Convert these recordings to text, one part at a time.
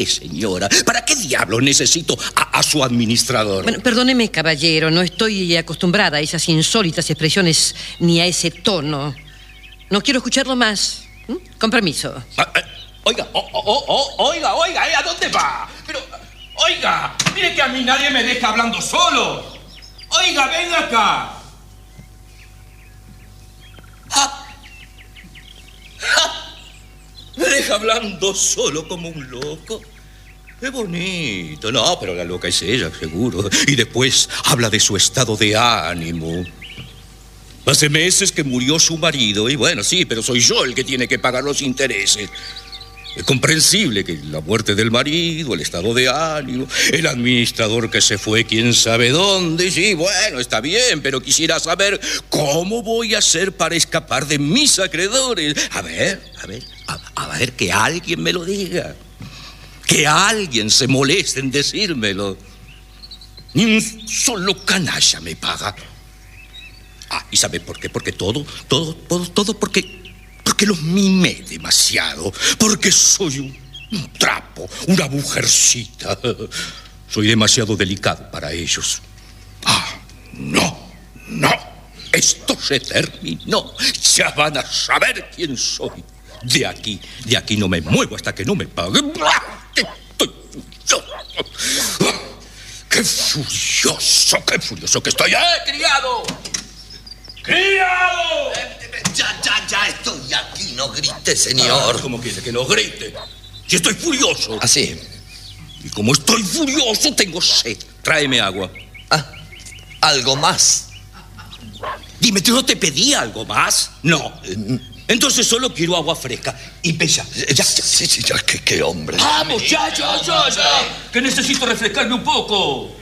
señora? ¿Para qué diablos necesito a su administrador? Bueno, perdóneme, caballero, no estoy acostumbrada a esas insólitas expresiones ni a ese tono. No quiero escucharlo más. Con permiso. Oiga, oiga, ¿a dónde va? Pero, oiga, mire que a mí nadie me deja hablando solo. Oiga, venga acá. Me deja hablando solo como un loco. Qué bonito. No, pero la loca es ella, seguro. Y después habla de su estado de ánimo. Hace meses que murió su marido. Y bueno, sí, pero soy yo el que tiene que pagar los intereses. Es comprensible que la muerte del marido, el estado de ánimo, el administrador que se fue quién sabe dónde. Sí, bueno, está bien, pero quisiera saber cómo voy a hacer para escapar de mis acreedores. A ver, que alguien me lo diga. Que alguien se moleste en decírmelo. Ni un solo canalla me paga. ¿Y sabe por qué? Porque todo porque los mimé demasiado. Porque soy un trapo, una mujercita. Soy demasiado delicado para ellos. No. Esto se terminó. Ya van a saber quién soy. De aquí no me muevo hasta que no me paguen. Estoy furioso. ¡Qué furioso que estoy! ¡Criado! ¡Criado! Ya estoy aquí, no grite, señor. ¿Cómo quiere que no grite? Si estoy furioso. Así. Y como estoy furioso, tengo sed. Tráeme agua. ¿Algo más? Dime, ¿yo no te pedí algo más? No. Entonces solo quiero agua fresca. Y pesa. Ya, qué hombre. ¡Vamos, ya! Que necesito refrescarme un poco.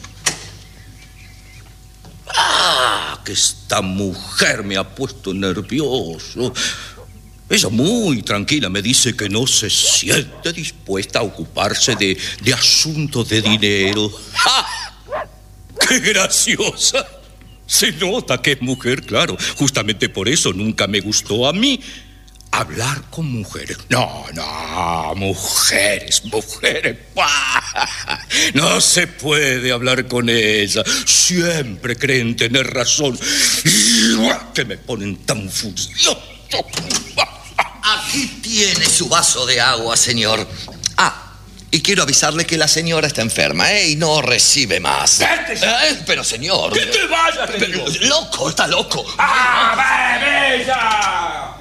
Que esta mujer me ha puesto nervioso. Ella muy tranquila me dice que no se siente dispuesta a ocuparse de asuntos de dinero. ¡Qué graciosa! Se nota que es mujer, claro. Justamente por eso nunca me gustó a mí hablar con mujeres. No, mujeres. No se puede hablar con ellas. Siempre creen tener razón. Que me ponen tan furioso. Aquí tiene su vaso de agua, señor. Y quiero avisarle que la señora está enferma, y no recibe más. ¡Vete ya! Pero, señor... ¡Que te vayas, te digo! ¡Loco! ¡Está loco! ¡Ve ya!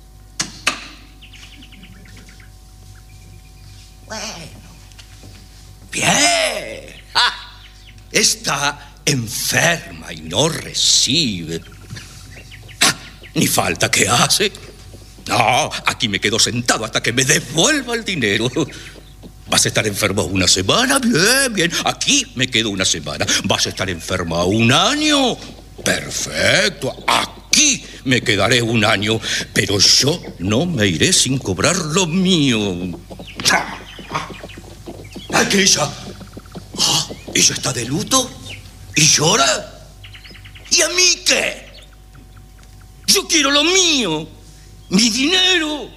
Bueno. Bien. Está enferma y no recibe. Ni falta que hace. No, aquí me quedo sentado hasta que me devuelva el dinero. ¿Vas a estar enferma una semana? Bien. Aquí me quedo una semana. ¿Vas a estar enferma un año? Perfecto. Aquí me quedaré un año. Pero yo no me iré sin cobrar lo mío. Aquella. ¿Ella está de luto? ¿Y llora? ¿Y a mí qué? Yo quiero lo mío. Mi dinero.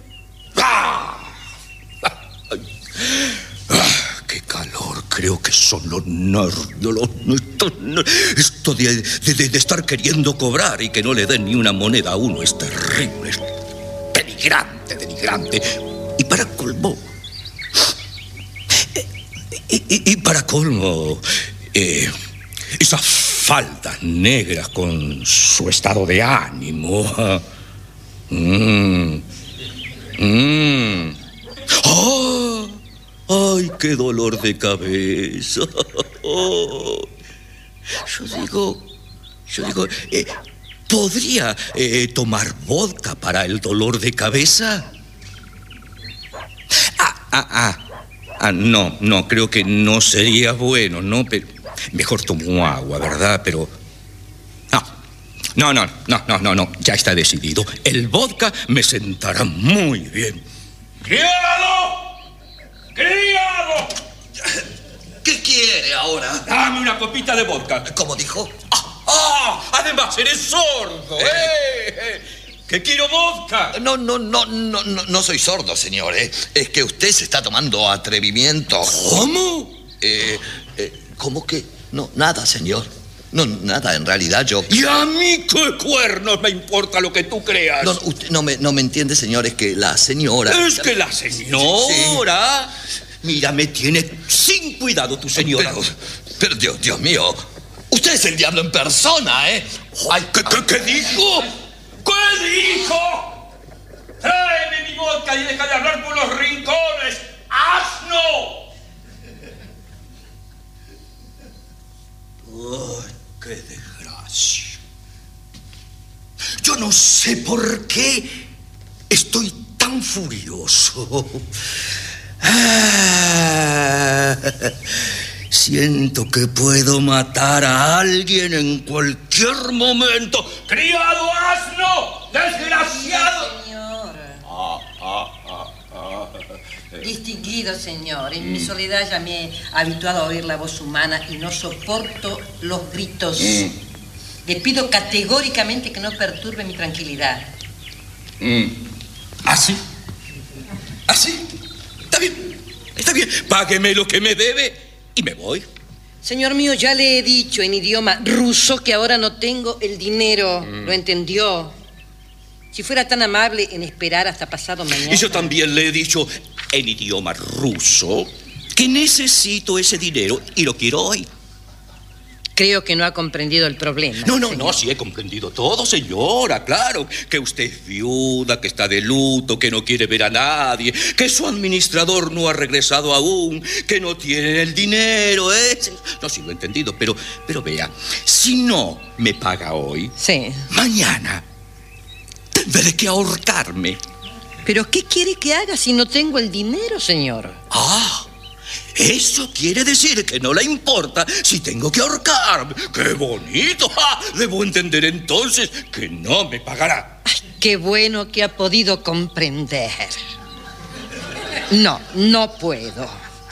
¡Qué calor! Creo que son los nervios. Esto de estar queriendo cobrar y que no le den ni una moneda a uno es terrible. Es denigrante. Y para colmo... esas faldas negras con su estado de ánimo. ¡Ay, qué dolor de cabeza! Yo digo, ¿podría tomar vodka para el dolor de cabeza? No, creo que no sería bueno, ¿no? Pero mejor tomo agua, ¿verdad? Pero... No, ya está decidido. El vodka me sentará muy bien. ¡Criado! ¿Qué quiere ahora? Dame una copita de vodka. ¿Cómo dijo? Además, eres sordo. ¡Que quiero vodka! No soy sordo, señor, ¿eh? Es que usted se está tomando atrevimientos. ¿Cómo? ¿Cómo que? No, nada, señor. No, nada, en realidad yo... ¿Y a mí qué cuernos me importa lo que tú creas? No, usted no me entiende, señor, es que la señora... Es que la señora... Sí. Mira, me tiene sin cuidado tu señora. Pero Dios mío, usted es el diablo en persona, ¿eh? Ay, ¿Qué dijo? ¿Qué dijo? Tráeme mi vodka y deja de hablar por los rincones, asno. ¡Ay, qué desgracia! Yo no sé por qué estoy tan furioso. Siento que puedo matar a alguien en cualquier momento. ¡Criado asno! ¡Desgraciado! Señor. Distinguido señor, en mi soledad ya me he habituado a oír la voz humana y no soporto los gritos. Le pido categóricamente que no perturbe mi tranquilidad. ¿Así? ¿Así? Está bien. Págueme lo que me debe y me voy. Señor mío, ya le he dicho en idioma ruso que ahora no tengo el dinero. ¿Lo entendió? Si fuera tan amable en esperar hasta pasado mañana. Y yo también le he dicho en idioma ruso que necesito ese dinero y lo quiero hoy. Creo que no ha comprendido el problema. No, sí he comprendido todo, señora, claro. Que usted es viuda, que está de luto, que no quiere ver a nadie, que su administrador no ha regresado aún, que no tiene el dinero, ¿eh? No, sí lo he entendido, pero vea, si no me paga hoy, sí, mañana tendré que ahorcarme. ¿Pero qué quiere que haga si no tengo el dinero, señor? Eso quiere decir que no le importa si tengo que ahorcarme. ¡Qué bonito! Debo entender entonces que no me pagará. Ay, qué bueno que ha podido comprender. No puedo.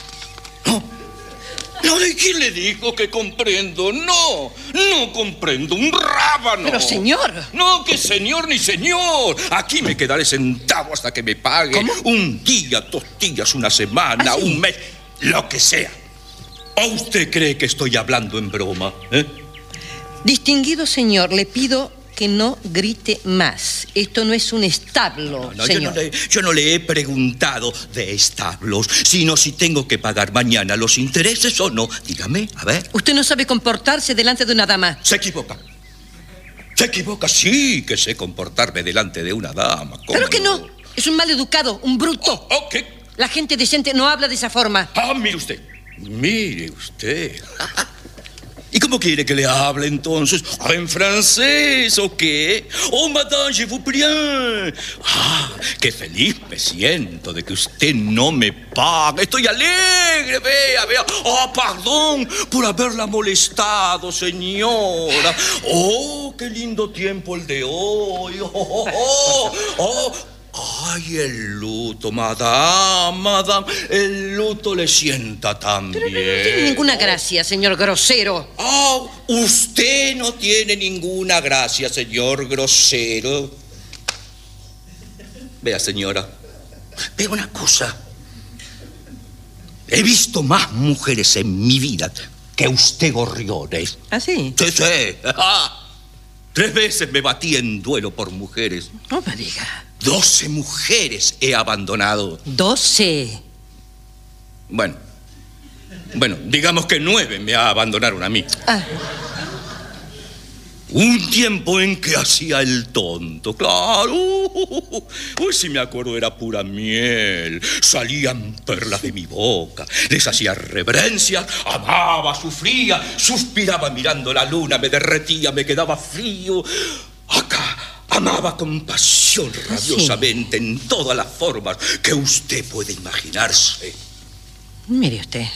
No, ¿y quién le dijo que comprendo? No comprendo un rábano. Pero, señor. No, que señor ni señor. Aquí me quedaré sentado hasta que me pague. ¿Cómo? Un día, 2 días, una semana, ¿Ah, sí? un mes, lo que sea. ¿O usted cree que estoy hablando en broma? Distinguido señor, le pido que no grite más. Esto no es un establo, señor. Yo no le he preguntado de establos, sino si tengo que pagar mañana los intereses o no. Dígame, a ver. Usted no sabe comportarse delante de una dama. Se equivoca, sí que sé comportarme delante de una dama. Pero que no, es un maleducado, un bruto. ¿Qué? La gente decente no habla de esa forma. Mire usted. ¿Y cómo quiere que le hable entonces? ¿En francés o qué? ¡Oh, madame, je vous prie! ¡Qué feliz me siento de que usted no me pague! ¡Estoy alegre! Vea! ¡Perdón por haberla molestado, señora! ¡Oh, qué lindo tiempo el de hoy! ¡Ay, el luto, madame! El luto le sienta tan bien. Pero no tiene ninguna gracia, señor grosero. Usted no tiene ninguna gracia, señor grosero. Vea, señora, vea una cosa. He visto más mujeres en mi vida que usted, gorriones. ¿Ah, sí? Sí. 3 veces me batí en duelo por mujeres. No me diga. 12 mujeres he abandonado. 12. Bueno, digamos que 9 me abandonaron a mí. Un tiempo en que hacía el tonto, claro. Uy, si me acuerdo, era pura miel. Salían perlas de mi boca. Les hacía reverencias, amaba, sufría, suspiraba mirando la luna, me derretía, me quedaba frío. Acá amaba con pasión rabiosamente, en todas las formas que usted puede imaginarse. Mire usted.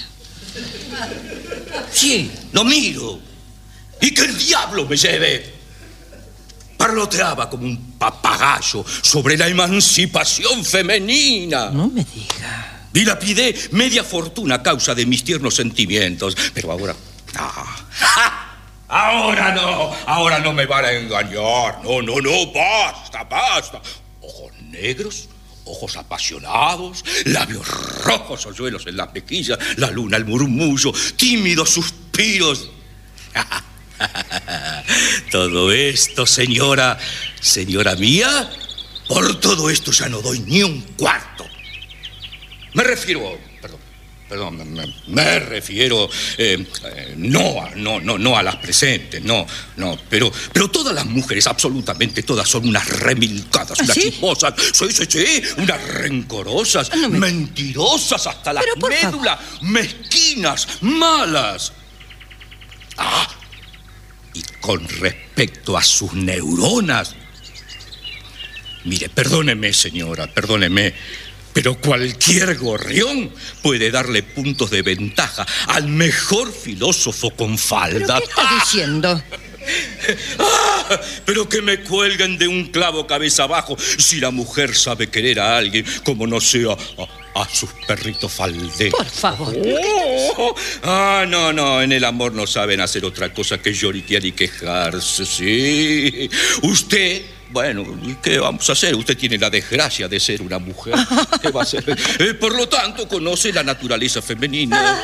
Sí, lo miro. Y que el diablo me lleve. Parloteaba como un papagayo sobre la emancipación femenina. No me diga. Dilapidé media fortuna a causa de mis tiernos sentimientos. Pero ahora... Ahora no me van a engañar. No, basta. Ojos negros, ojos apasionados, labios rojos, hoyuelos en las mejillas, la luna, el murmullo, tímidos suspiros. Todo esto, señora mía, por todo esto ya no doy ni un cuarto. Me refiero, me refiero no a las presentes, no, pero todas las mujeres, absolutamente todas, son unas remilcadas, unas chismosas, sí, unas rencorosas, mentirosas hasta la médula, mezquinas, malas. Y con respecto a sus neuronas, mire, perdóneme, señora, perdóneme, pero cualquier gorrión puede darle puntos de ventaja al mejor filósofo con falda. ¿Pero qué está diciendo? Pero que me cuelguen de un clavo cabeza abajo si la mujer sabe querer a alguien como no sea a sus perritos falderos. Por favor. No, en el amor no saben hacer otra cosa que lloriquear y quejarse, sí. Usted... Bueno, ¿qué vamos a hacer? Usted tiene la desgracia de ser una mujer. ¿Qué va a hacer? Por lo tanto, conoce la naturaleza femenina.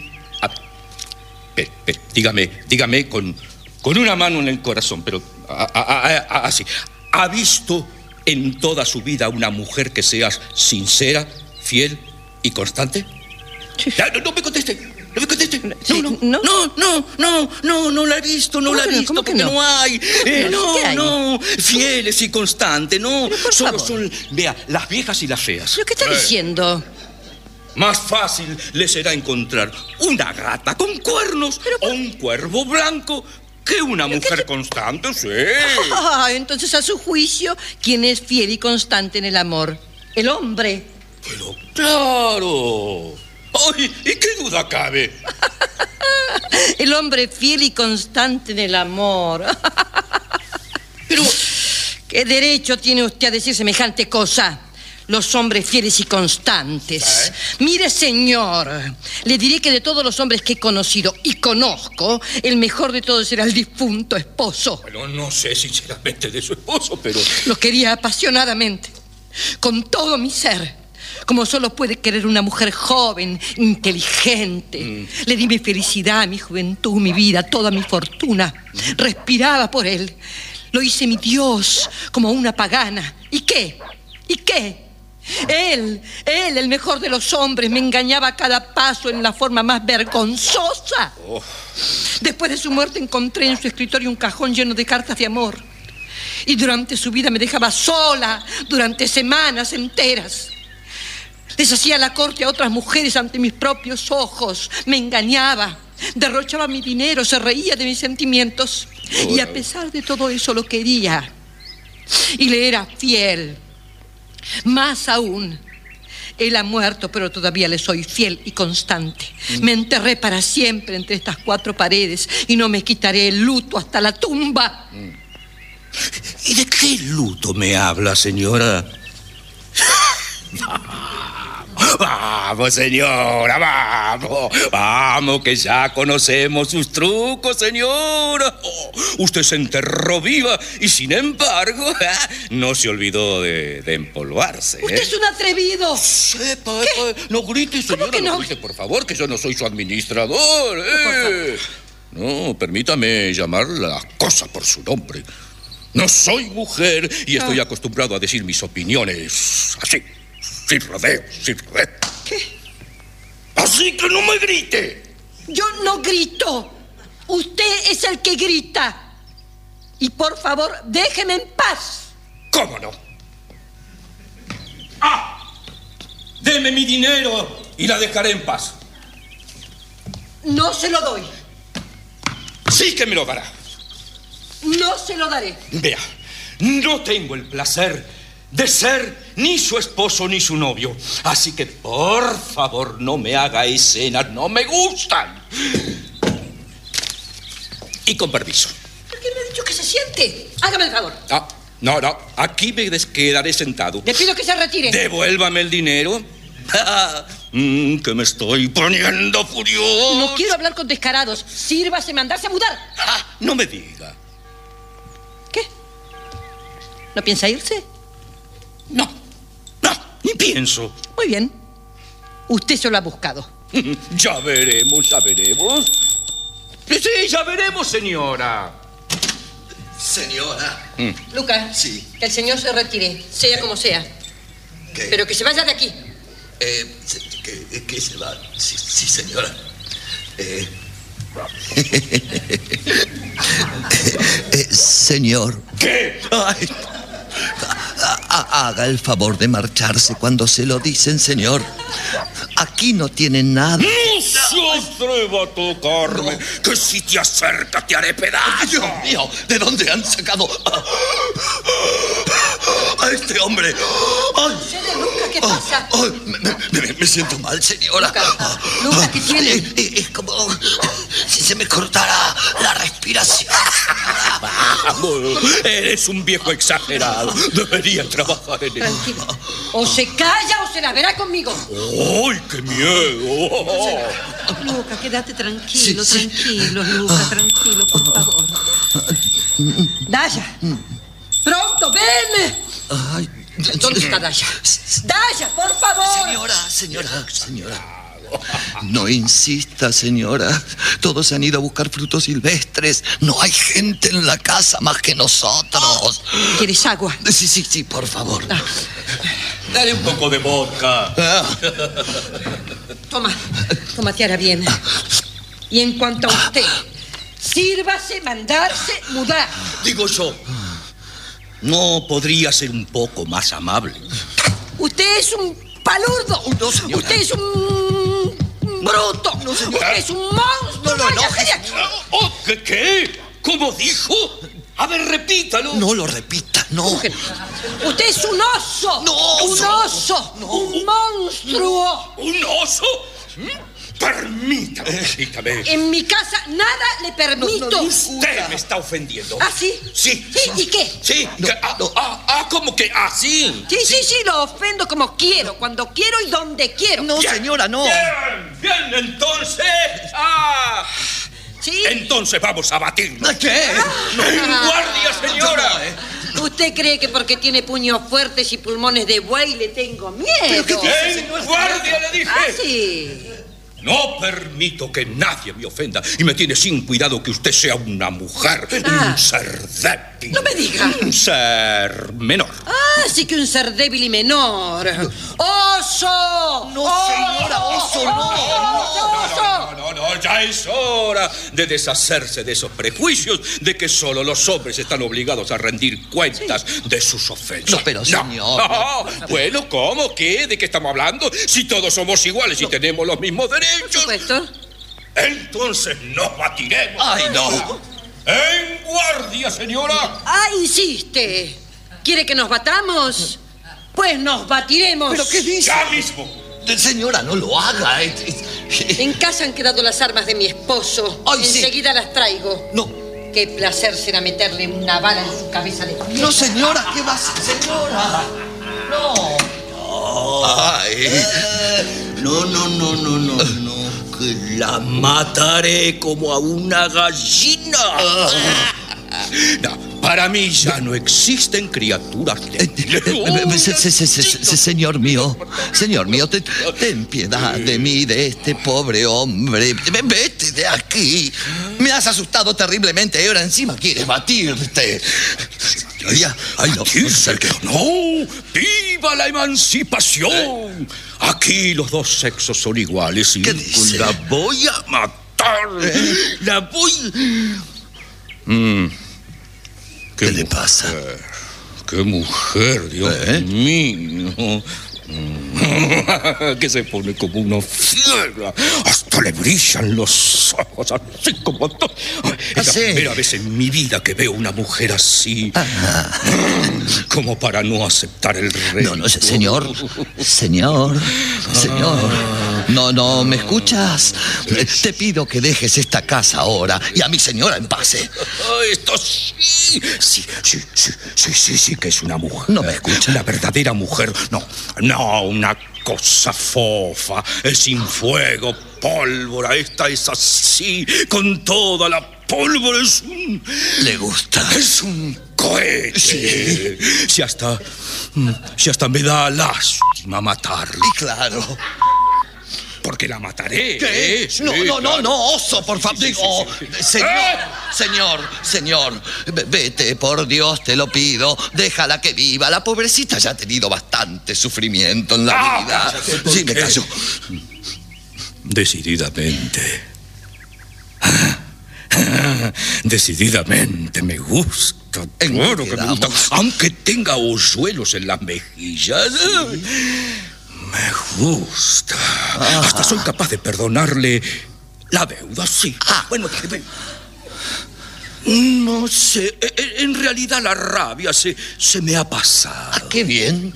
Dígame con una mano en el corazón, pero así. ¿Ha visto en toda su vida una mujer que sea sincera, fiel y constante? Sí. No me conteste. No la he visto, porque no hay. Fieles y constantes, no. Solo son, vea, las viejas y las feas. ¿Pero qué está diciendo? Más fácil le será encontrar una gata con cuernos o un cuervo blanco que una mujer constante, sí. Entonces, a su juicio, ¿quién es fiel y constante en el amor? El hombre. Pero claro. ¡Ay! ¿Y qué duda cabe? El hombre fiel y constante en el amor. Pero... ¿qué derecho tiene usted a decir semejante cosa? Los hombres fieles y constantes. Mire, señor, le diré que de todos los hombres que he conocido y conozco, el mejor de todos era el difunto esposo. Bueno, no sé sinceramente de su esposo, pero... lo quería apasionadamente, con todo mi ser. Como solo puede querer una mujer joven, inteligente. Le di mi felicidad, mi juventud, mi vida, toda mi fortuna. Respiraba por él. Lo hice mi Dios, como una pagana. ¿Y qué? Él, el mejor de los hombres, me engañaba a cada paso en la forma más vergonzosa. Después de su muerte encontré en su escritorio un cajón lleno de cartas de amor. Y durante su vida me dejaba sola durante semanas enteras. Les hacía la corte a otras mujeres ante mis propios ojos. Me engañaba, derrochaba mi dinero, se reía de mis sentimientos. Y a pesar de todo eso lo quería. Y le era fiel. Más aún, él ha muerto, pero todavía le soy fiel y constante. Me enterré para siempre entre estas cuatro paredes y no me quitaré el luto hasta la tumba. ¿Y de qué luto me habla, señora? Vamos, señora, vamos, que ya conocemos sus trucos, señora. Usted se enterró viva y, sin embargo, no se olvidó de empolvarse. Usted es un atrevido. Sepa, no grite, señora. ¿Cómo que no? Grite, por favor, que yo no soy su administrador. No, permítame llamar las cosas por su nombre. No soy mujer y estoy acostumbrado a decir mis opiniones así. Sin rodeo. ¿Qué? Así que no me grite. Yo no grito. Usted es el que grita. Y por favor, déjeme en paz. ¿Cómo no? Deme mi dinero y la dejaré en paz. No se lo doy. Sí que me lo dará. No se lo daré. Vea, no tengo el placer de ser ni su esposo ni su novio. Así que, por favor, no me haga escenas, no me gustan. Y con permiso. ¿Por qué me ha dicho que se siente? Hágame el favor. No, aquí me quedaré sentado. Le pido que se retire. Devuélvame el dinero. Que me estoy poniendo furioso. No quiero hablar con descarados. Sírvase mandarse a mudar. No me diga. ¿Qué? ¿No piensa irse? No, ni pienso. Muy bien. Usted se lo ha buscado. Ya veremos. Sí, ya veremos, señora. Señora. Lucas, Sí. que el señor se retire, sea como sea. ¿Qué? Pero que se vaya de aquí. ¿Qué se va? Sí, señora. Señor. ¿Qué? Ay, haga el favor de marcharse cuando se lo dicen, señor. Aquí no tienen nada. No se atreva a tocarme, que si te acercas te haré pedazos. Dios mío, ¿de dónde han sacado a este hombre? Ay, Lucas, ¿qué pasa? Me siento mal, señora. Lucas, ¿qué tiene? Es como si se me cortara la respiración. Vamos, eres un viejo exagerado. Debería trabajar en eso. Tranquilo. O se calla o se la verá conmigo. ¡Ay, qué miedo! Lucas, quédate tranquilo, Sí. tranquilo, Lucas, tranquilo, por favor. Daya, pronto, ven. Ay, ¿Dónde está Daya? Daya, por favor. Señora. No insista, señora. Todos han ido a buscar frutos silvestres. No hay gente en la casa más que nosotros. ¿Quieres agua? Sí, por favor. Dale un poco de vodka. Toma, te hará bien. Y en cuanto a usted, sírvase mandarse mudar. Digo yo, ¿no podría ser un poco más amable? Usted es un palurdo. No, señora. Usted es un bruto. No, señora. Usted es un monstruo. No, Váyase de aquí. ¿Qué? ¿Cómo dijo? A ver, repítalo. No lo repita, no. Usted es un oso. No, un oso. Un monstruo. ¿Un oso? Permítame. En mi casa nada le permito. Usted me está ofendiendo. ¿Ah, sí? Sí. ¿Y qué? Sí. ¿Cómo que así? Sí, lo ofendo como quiero, cuando quiero y donde quiero. No, señora, no. Bien, entonces. ¿Sí? Entonces vamos a batirnos. ¿Qué? ¡En guardia, señora! ¿Usted cree que porque tiene puños fuertes y pulmones de buey le tengo miedo? ¿Pero qué dice? ¡En guardia, le dije! Sí. No permito que nadie me ofenda y me tiene sin cuidado que usted sea una mujer, un ser débil. No me diga. Un ser menor. Sí que un ser débil y menor. ¡Oso! No, señora, oso, no. No, ya es hora de deshacerse de esos prejuicios de que solo los hombres están obligados a rendir cuentas de sus ofensas. No, pero señor. Bueno, ¿cómo? ¿Qué? ¿De qué estamos hablando? Si todos somos iguales y tenemos los mismos derechos. Por supuesto. Entonces nos batiremos. Ay, no. ¡En guardia, señora! Insiste. ¿Quiere que nos batamos? Pues nos batiremos. ¿Pero qué dice? ¡Ya mismo! Señora, no lo haga. En casa han quedado las armas de mi esposo. Ay, sí. Enseguida las traigo. No. Qué placer será meterle una bala en su cabeza de papel. No, señora, ¿qué va a hacer, señora? No. Ay. No. Que la mataré como a una gallina. No, para mí ya no existen criaturas Señor mío, ten piedad de mí, de este pobre hombre. Vete de aquí. Me has asustado terriblemente y ahora encima quieres batirte. No, ¡viva la emancipación! Aquí los dos sexos son iguales y ¿Qué dice? la voy a matar. La voy... ¿Qué le pasa? ¡Qué mujer, Dios mío! Que se pone como una fiera. Hasta le brillan los ojos, así como... Es la primera vez en mi vida que veo una mujer así. Como para no aceptar el reto. No, señor. No, ¿me escuchas? Te pido que dejes esta casa ahora y a mi señora en paz. Esto sí, que es una mujer. No me escucha. La verdadera mujer. No, una cosa fofa, es sin fuego, pólvora. Esta es así, con toda la pólvora. Le gusta. Es un cohete. Sí. Si hasta me da lástima matarla. Y claro. Porque la mataré. ¿Qué? Sí, No, claro. oso, por favor. Sí, Digo, sí. señor, vete, por Dios, te lo pido. Déjala que viva. La pobrecita ya ha tenido bastante sufrimiento en la vida. Cállate, Sí, me ¿por qué? callo. Decididamente. Decididamente me gusta. ¿En Claro qué que me gusta. quedamos? Aunque tenga hoyuelos en las mejillas. Me gusta. Hasta soy capaz de perdonarle la deuda, sí. Bueno, no sé. En realidad la rabia se me ha pasado. Qué bien.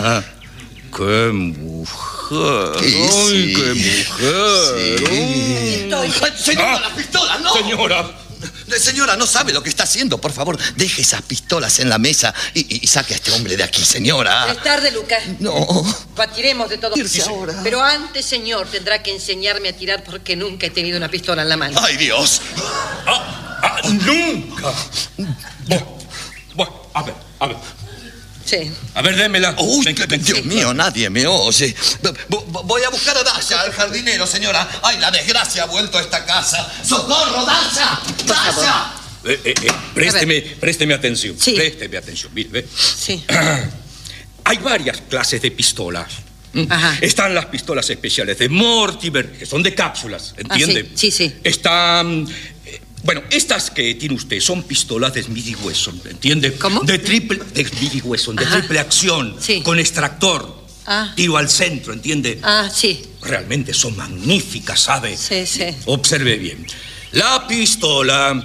¡Qué mujer! Sí, ¡Ay, sí. qué mujer! Sí. Ay, señora, las pistolas, no. Señora, no sabe lo que está haciendo. Por favor, deje esas pistolas en la mesa y saque a este hombre de aquí, señora. Es tarde, Lucas. No. Batiremos de todo. Irse ahora. Pero antes, señor, tendrá que enseñarme a tirar porque nunca he tenido una pistola en la mano. ¡Ay, Dios! ¡Nunca! Bueno, a ver. Sí. A ver, démela. Uy, Ven. Dios mío, nadie me oye. Voy a buscar a Dasha, al jardinero, señora. ¡Ay, la desgracia ha vuelto a esta casa! ¡Socorro, Dasha! ¡Dasha! Présteme atención. Sí. Présteme atención. Mire, ve. Sí. Hay varias clases de pistolas. Ajá. Están las pistolas especiales de Mortimer, que son de cápsulas, ¿entiende? Sí. Están... Bueno, estas que tiene usted son pistolas de Smith & Wesson, ¿entiende? ¿Cómo? De Smith & Wesson, de Ajá. triple acción, Sí. con extractor, tiro al centro, ¿entiende? Sí. Realmente son magníficas, ¿sabe? Sí. Observe bien. La pistola...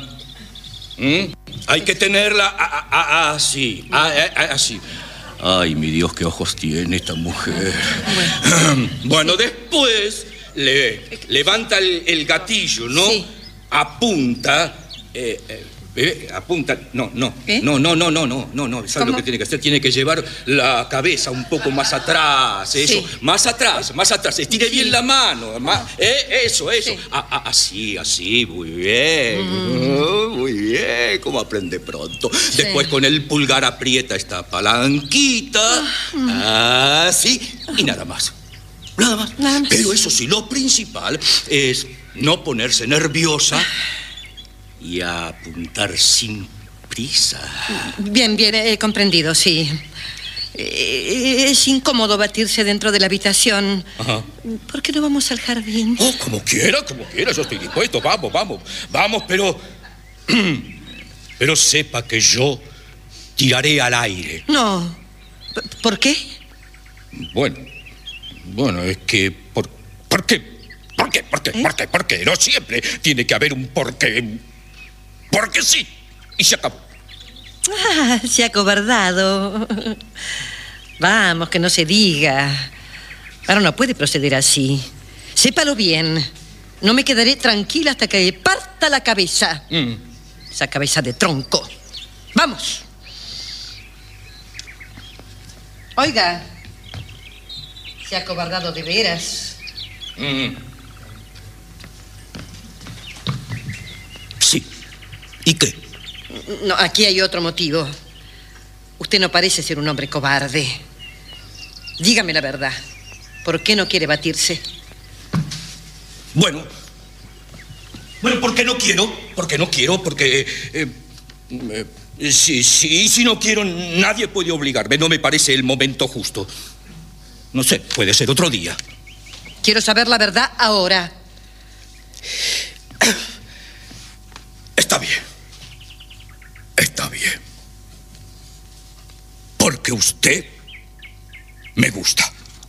hay que tenerla así, así. Ay, mi Dios, qué ojos tiene esta mujer. Bueno, después levanta el gatillo, ¿no? Sí. Apunta. Apunta. No. ¿Eh? No. ¿Sabe ¿Cómo? lo que tiene que hacer? Tiene que llevar la cabeza un poco más atrás. Eso. Sí. Más atrás. Estire bien la mano. Eso. Sí. Así. Muy bien. Muy bien. ¿Cómo aprende pronto? Después con el pulgar aprieta esta palanquita. Así. Y nada más. Nada más. Pero eso sí, lo principal es no ponerse nerviosa y apuntar sin prisa. Bien, he comprendido, sí. Es incómodo batirse dentro de la habitación. Ajá. ¿Por qué no vamos al jardín? Oh, como quiera, yo estoy dispuesto. Vamos, pero sepa que yo tiraré al aire. No. ¿Por qué? Bueno, es que... ¿Por qué? ¿Por qué? No siempre tiene que haber un porqué. Porque sí. Y se acabó. Se ha acobardado. Vamos, que no se diga. Ahora no puede proceder así. Sépalo bien. No me quedaré tranquila hasta que le parta la cabeza. Esa cabeza de tronco. ¡Vamos! Oiga. Se ha acobardado de veras. Sí. ¿Y qué? No, aquí hay otro motivo. Usted no parece ser un hombre cobarde. Dígame la verdad. ¿Por qué no quiere batirse? Bueno, porque no quiero. Porque si no quiero, nadie puede obligarme. No me parece el momento justo. No sé, puede ser otro día. Quiero saber la verdad ahora. Está bien. Porque usted me gusta.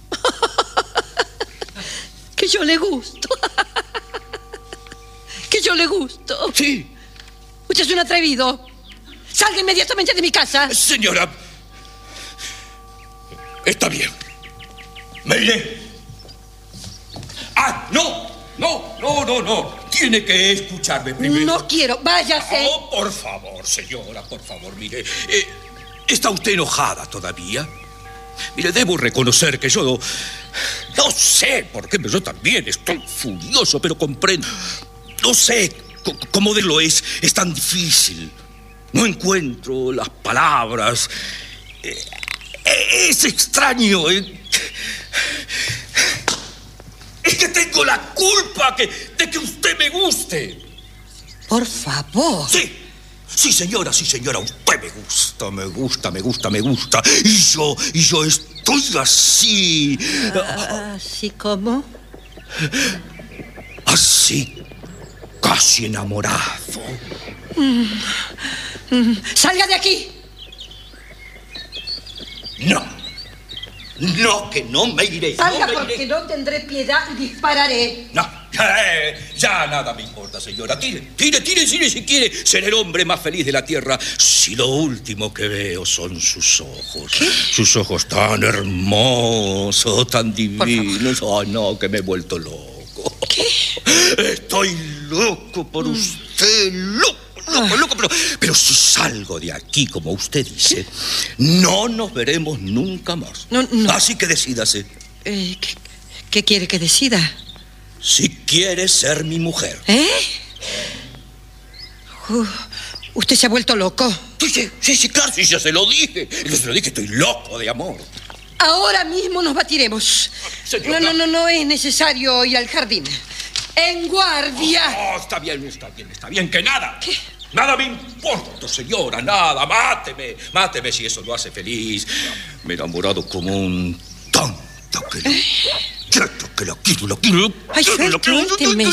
Que yo le gusto. Que yo le gusto. Sí. Usted es un atrevido. Salga inmediatamente de mi casa. Señora. Está bien. Me iré. No. Tiene que escucharme primero. No quiero. Váyase. Oh, por favor, señora, por favor, mire. ¿Está usted enojada todavía? Mire, debo reconocer que yo... No sé por qué, yo también estoy furioso, pero comprendo. No sé cómo de lo es tan difícil. No encuentro las palabras. Es extraño. Es que tengo la culpa de que usted me guste. Por favor. Sí, señora, usted me gusta. Y yo estoy así. ¿Así cómo? Así, casi enamorado. ¡Salga de aquí! No, que no me iré. Salga, porque no tendré piedad y dispararé. No, ya nada me importa, señora. Tire si quiere ser el hombre más feliz de la tierra. Si lo último que veo son sus ojos. ¿Qué? Sus ojos tan hermosos, tan divinos. Ay, no, que me he vuelto loco. ¿Qué? Estoy loco por usted, loco, pero si salgo de aquí, como usted dice, no nos veremos nunca más. No. Así que decídase. ¿Qué quiere que decida? Si quiere ser mi mujer. ¿Usted se ha vuelto loco? Sí, claro, sí, ya se lo dije. Estoy loco de amor. Ahora mismo nos batiremos. Señora. No es necesario ir al jardín. ¡En guardia! Está bien, que nada. ¿Qué? Nada me importa, señora, nada. Máteme si eso lo hace feliz. Me he enamorado como un tonto que lo quiero. Ay, suélteme.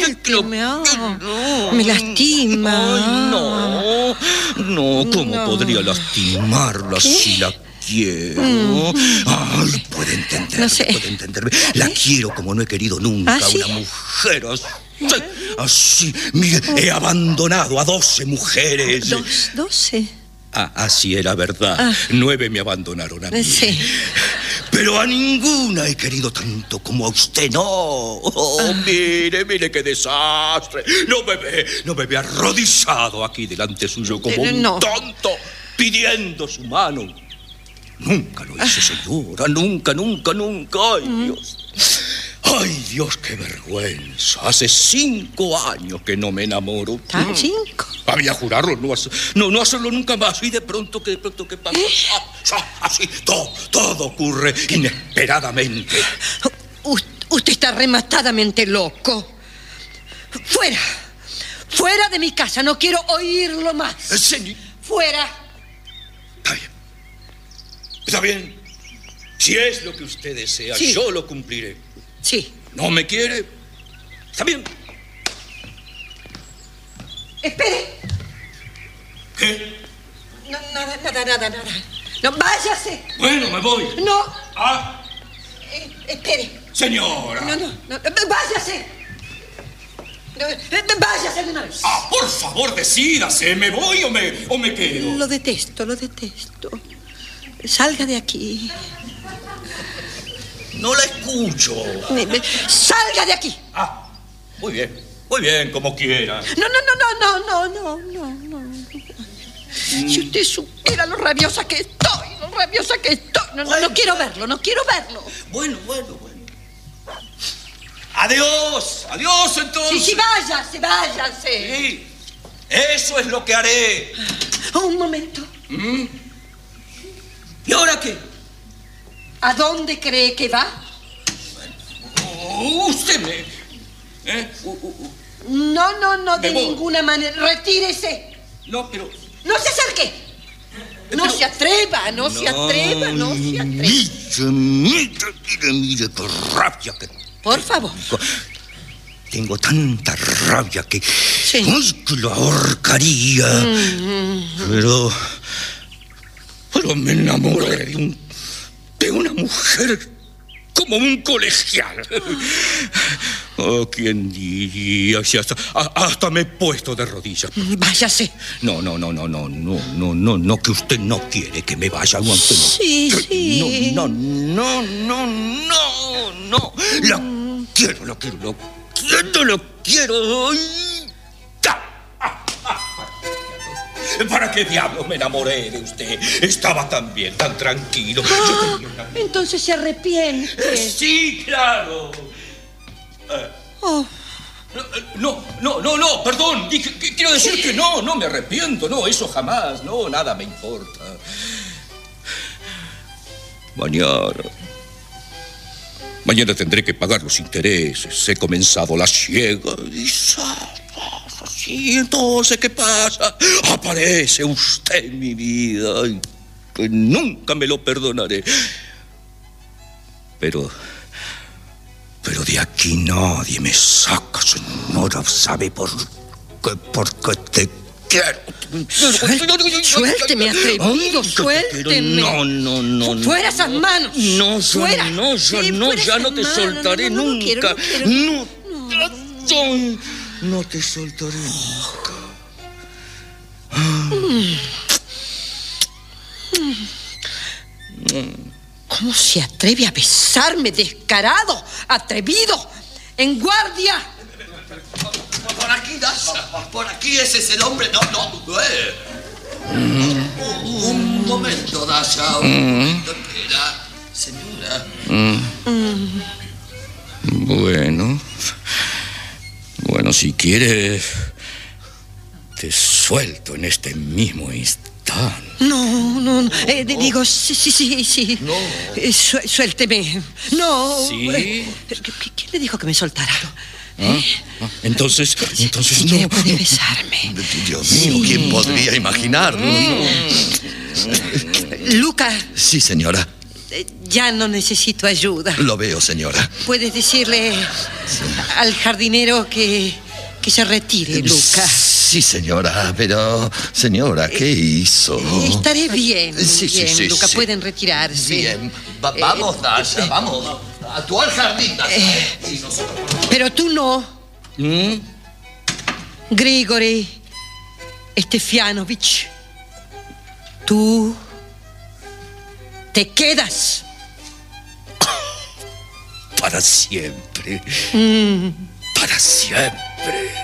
Me lastima. Ay, no, ¿cómo podría lastimarla si la quiero? Ay, puede entenderme. La quiero como no he querido nunca. ¿Ah, sí? Una mujer así. Mire, he abandonado a 12 mujeres. 12. Así era verdad. 9 me abandonaron a mí. Sí. Pero a ninguna he querido tanto como a usted, no. Mire qué desastre. No me ve arrodillado aquí delante suyo como un tonto, pidiendo su mano. Nunca lo hice, señora, nunca. Ay, Dios, qué vergüenza. Hace 5 años que no me enamoro. ¿5? Había jurarlo, no hacerlo nunca más. Y de pronto, ¿qué pasa? Así, todo ocurre inesperadamente. Usted está rematadamente loco. Fuera de mi casa, no quiero oírlo más. Señor. Fuera. Está bien. Si es lo que usted desea, sí. Yo lo cumpliré. Sí. ¿No me quiere? Está bien. Espere. ¿Qué? No, nada. No, váyase. Bueno, me voy. No. Espere. Señora. No, váyase. Váyase de una vez. Por favor, decídase. ¿Me voy o me quedo? Lo detesto. Salga de aquí. No la escucho. Salga de aquí. Muy bien, como quiera. No. Si usted supiera lo rabiosa que estoy. No quiero verlo. Bueno. Adiós, entonces. Sí, váyase. Sí, eso es lo que haré. Un momento. ¿Y ahora qué? ¿A dónde cree que va? Usted me... No, de ninguna manera. Retírese. No, pero... No se acerque. No se atreva. Mire, qué rabia que... Por favor. Tengo tanta rabia que... Sí. ¡Ay, que la ahorcaría! Pero me enamoré de una mujer como un colegial. ¿Quién diría? Si hasta me he puesto de rodillas. Váyase. No, que usted no quiere que me vaya. No, Sí. No. Lo quiero. ¿Para qué diablos me enamoré de usted? Estaba tan bien, tan tranquilo. Yo tenía una... Entonces se arrepiente. Sí, claro. Oh. No, perdón. Quiero decir que no me arrepiento. No, eso jamás. No, nada me importa. Mañana tendré que pagar los intereses. He comenzado la siega. Y sí, entonces, ¿qué pasa? Aparece usted en mi vida. Y que nunca me lo perdonaré. Pero de aquí nadie me saca, señora. ¿Sabe por qué? Porque te quiero. Suélteme, atrevido, suélteme. No. Fuera esas manos. No, fuera. Ya no te soltaré nunca. No te soltaré nunca. ¿Cómo se atreve a besarme, descarado, atrevido, en guardia? Por aquí, Dasha. Por aquí, ese es el hombre. No. Un momento, Dasha. Un momento, espera. Señora. Bueno, si quieres, te suelto en este mismo instante. No. Digo, sí. No. Suélteme. No. ¿Sí? ¿Quién le dijo que me soltara? Entonces no. Puede besarme. Dios mío, ¿quién podría imaginarlo? Luca. Sí, señora. Ya no necesito ayuda. Lo veo, señora. Puedes decirle al jardinero que se retire, Luca. Sí, señora, pero... Señora, ¿qué hizo? Estaré bien, Sí, Luca, sí. Pueden retirarse. Bien, vamos, Dasha, vamos. A tu jardín, Dasha. Pero tú no. Grigori Stefanovich. Tú te quedas. Para siempre. Para siempre.